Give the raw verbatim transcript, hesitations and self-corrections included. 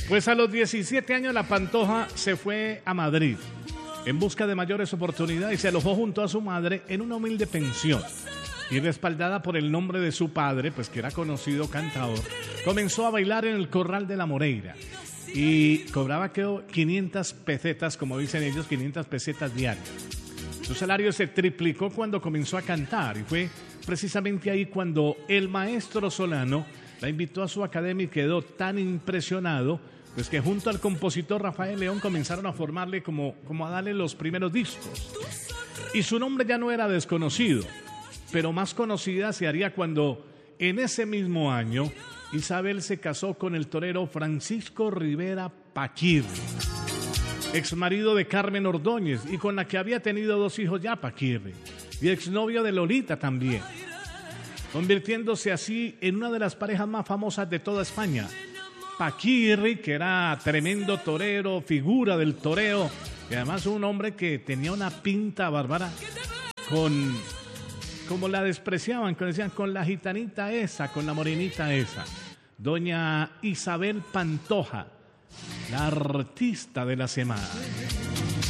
Pues a los diecisiete años la Pantoja se fue a Madrid en busca de mayores oportunidades y se alojó junto a su madre en una humilde pensión. Y respaldada por el nombre de su padre, pues que era conocido cantador, comenzó a bailar en el Corral de la Moreira y cobraba creo quinientas pesetas, como dicen ellos, quinientas pesetas diarias. Su salario se triplicó cuando comenzó a cantar y fue precisamente ahí cuando el maestro Solano la invitó a su academia y quedó tan impresionado pues que junto al compositor Rafael León comenzaron a formarle como, como a darle los primeros discos. Y su nombre ya no era desconocido, pero más conocida se haría cuando en ese mismo año Isabel se casó con el torero Francisco Rivera Paquirri, exmarido de Carmen Ordóñez y con la que había tenido dos hijos ya Paquirri, y exnovio de Lolita también, convirtiéndose así en una de las parejas más famosas de toda España. Paquirri, que era tremendo torero, figura del toreo, y además un hombre que tenía una pinta bárbara, con, como la despreciaban, que decían, con la gitanita esa, con la morenita esa. Doña Isabel Pantoja, la artista de la semana.